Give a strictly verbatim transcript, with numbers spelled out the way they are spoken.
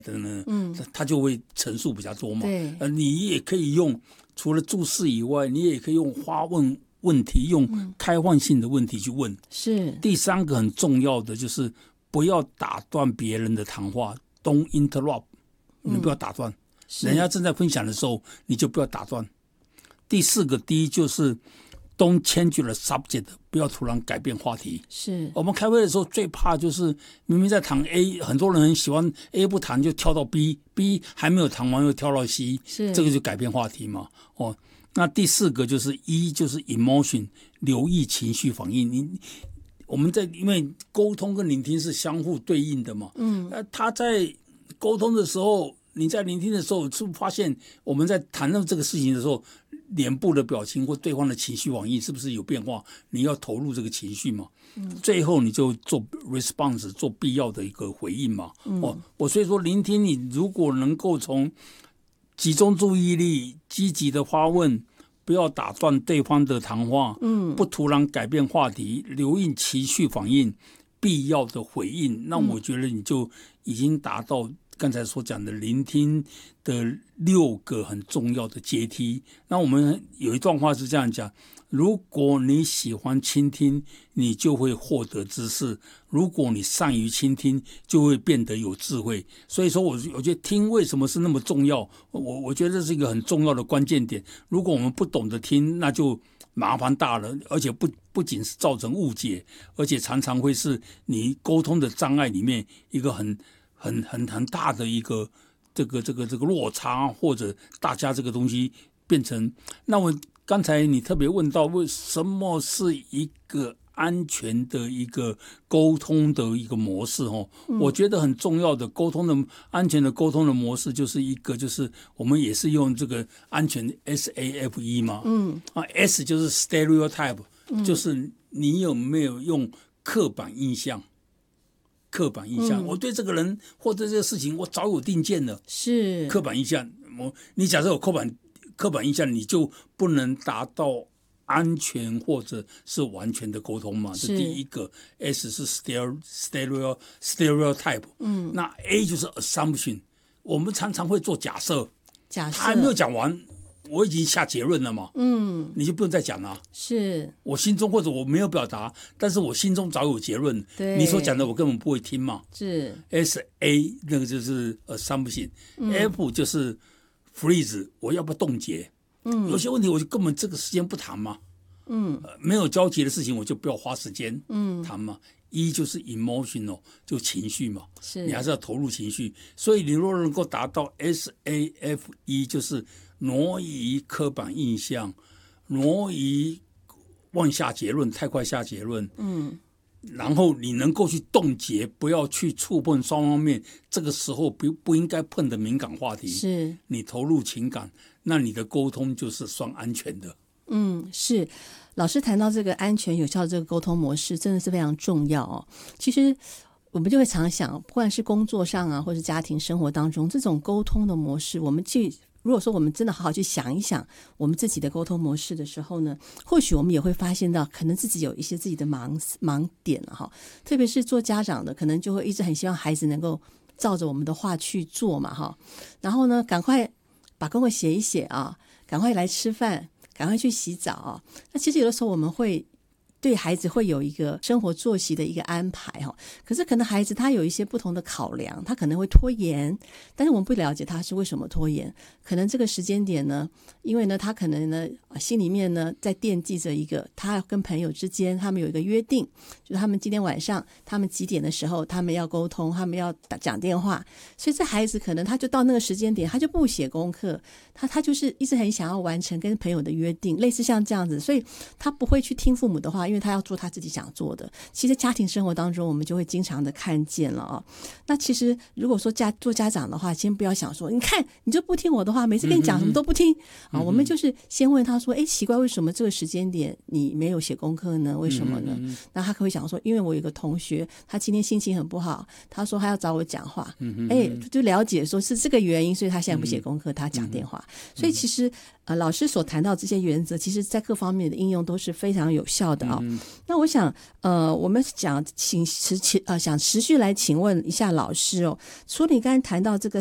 的呢，嗯，它就会陈述比较多嘛。 对， 呃，你也可以用除了注释以外，你也可以用发问问题，用开放性的问题去问。 是。 第三个很重要的就是不要打断别人的谈话 ，Don't interrupt， 你不要打断，嗯、人家正在分享的时候，你就不要打断。第四个，第一就是 Don't change the subject， 不要突然改变话题。 是我们开会的时候最怕就是明明在谈 A， 很多人很喜欢 A 不谈就跳到 B，B 还没有谈完又跳到 C， 是这个就改变话题嘛。哦，那第四个就是 E， 就是 emotion， 留意情绪反应。你我们在因为沟通跟聆听是相互对应的嘛，嗯，呃，他在沟通的时候，你在聆听的时候，是不是发现我们在谈论这个事情的时候，脸部的表情或对方的情绪反应是不是有变化？你要投入这个情绪嘛，嗯，最后你就做 response， 做必要的一个回应嘛。嗯、哦，我所以说聆听，你如果能够从集中注意力、积极的发问，不要打断对方的谈话，嗯，不突然改变话题，留意情绪反应，必要的回应，那我觉得你就已经达到刚才所讲的聆听的六个很重要的阶梯。那我们有一段话是这样讲：如果你喜欢倾听，你就会获得知识；如果你善于倾听，就会变得有智慧。所以说我，我觉得听为什么是那么重要？我我觉得这是一个很重要的关键点。如果我们不懂得听，那就麻烦大了，而且不不仅是造成误解，而且常常会是你沟通的障碍里面一个很很很很大的一个这个这个这个落差，或者大家这个东西变成。那我刚才你特别问到为什么是一个安全的一个沟通的一个模式哦，嗯、我觉得很重要的沟通的安全的沟通的模式就是一个就是我们也是用这个安全 S A F E 嘛，嗯啊 S 就是 stereotype，嗯、就是你有没有用刻板印象。刻板印象、嗯，我对这个人或者这个事情我早有定见了， 是刻板印象。我你假设有刻板刻板印象，你就不能达到安全或者是完全的沟通嘛。这第一个 S 是 stereo stereotype， 嗯，那 A 就是 assumption， 我们常常会做假设， 假设他还没有讲完。我已经下结论了嘛，嗯，你就不用再讲了。 是我心中或者我没有表达，但是我心中早有结论。 对， 你所讲的我根本不会听嘛。 是 S A 那个就是 assumption，嗯、F 就是 freeze， 我要不要冻结？嗯，有些问题我就根本这个时间不谈嘛。嗯、呃，没有交集的事情我就不要花时间嗯谈嘛。一、e、就是 emotional， 就情绪嘛， 是你还是要投入情绪。所以你若能够达到 S A F E， 就是挪移刻板印象，挪移妄下结论，太快下结论，嗯，然后你能够去冻结，不要去触碰双方面，这个时候不不应该碰的敏感话题， 是你投入情感，那你的沟通就是算安全的。 嗯，是。老师谈到这个安全有效的这个沟通模式真的是非常重要哦。其实我们就会常想，不管是工作上啊，或是家庭生活当中，这种沟通的模式，我们去如果说我们真的好好去想一想我们自己的沟通模式的时候呢，或许我们也会发现到可能自己有一些自己的盲盲点了哈。特别是做家长的，可能就会一直很希望孩子能够照着我们的话去做嘛哈。然后呢，赶快把功课写一写啊，赶快来吃饭，赶快去洗澡啊。那其实有的时候我们会对孩子会有一个生活作息的一个安排哈，可是可能孩子他有一些不同的考量，他可能会拖延，但是我们不了解他是为什么拖延。可能这个时间点呢，因为呢他可能呢心里面呢在惦记着一个他跟朋友之间他们有一个约定，就是他们今天晚上他们几点的时候他们要沟通，他们要打讲电话，所以这孩子可能他就到那个时间点他就不写功课，他他就是一直很想要完成跟朋友的约定，类似像这样子，所以他不会去听父母的话，因为他要做他自己想做的。其实家庭生活当中我们就会经常的看见了啊。那其实如果说家做家长的话，先不要想说你看你就不听我的话，每次跟你讲什么都不听、嗯、啊。我们就是先问他说，哎，奇怪为什么这个时间点你没有写功课呢？为什么呢？嗯、那他可能会想说，因为我有一个同学他今天心情很不好，他说他要找我讲话，哎、嗯，就了解说是这个原因，所以他现在不写功课，他讲电话。所以其实呃，老师所谈到这些原则，其实在各方面的应用都是非常有效的啊、哦。 嗯、 那我想，呃，我们讲请持持呃，想持续来请问一下老师哦，除了你刚才谈到这个